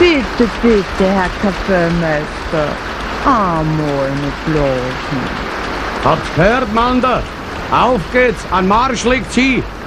Bitte, bitte, Herr Kapellmeister. Einmal nicht los. Habt's gehört, Mander? Auf geht's, an Marsch liegt sie.